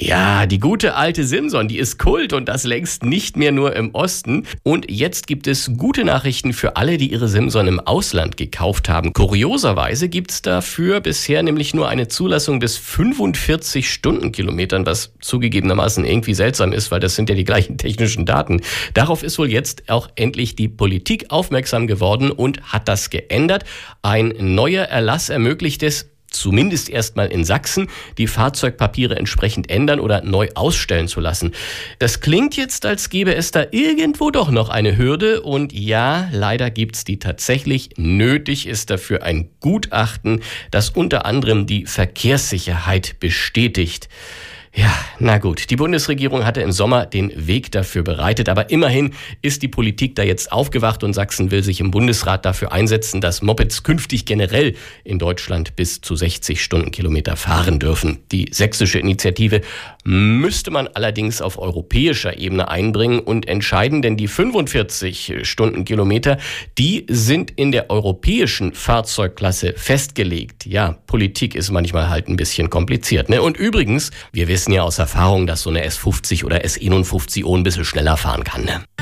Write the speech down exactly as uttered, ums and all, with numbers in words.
Ja, die gute alte Simson, die ist Kult und das längst nicht mehr nur im Osten. Und jetzt gibt es gute Nachrichten für alle, die ihre Simson im Ausland gekauft haben. Kurioserweise gibt es dafür bisher nämlich nur eine Zulassung bis fünfundvierzig Stundenkilometern, was zugegebenermaßen irgendwie seltsam ist, weil das sind ja die gleichen technischen Daten. Darauf ist wohl jetzt auch endlich die Politik aufmerksam geworden und hat das geändert. Ein neuer Erlass ermöglicht es, zumindest erstmal in Sachsen, die Fahrzeugpapiere entsprechend ändern oder neu ausstellen zu lassen. Das klingt jetzt, als gäbe es da irgendwo doch noch eine Hürde und ja, leider gibt's die tatsächlich. Nötig ist dafür ein Gutachten, das unter anderem die Verkehrssicherheit bestätigt. Ja, na gut, die Bundesregierung hatte im Sommer den Weg dafür bereitet, aber immerhin ist die Politik da jetzt aufgewacht und Sachsen will sich im Bundesrat dafür einsetzen, dass Mopeds künftig generell in Deutschland bis zu sechzig Stundenkilometer fahren dürfen. Die sächsische Initiative müsste man allerdings auf europäischer Ebene einbringen und entscheiden, denn die fünfundvierzig Stundenkilometer, die sind in der europäischen Fahrzeugklasse festgelegt. Ja, Politik ist manchmal halt ein bisschen kompliziert, ne? Und übrigens, wir wissen ja aus Erfahrung, dass so eine S fünfzig oder S einundfünfzig auch ein bisschen schneller fahren kann, ne?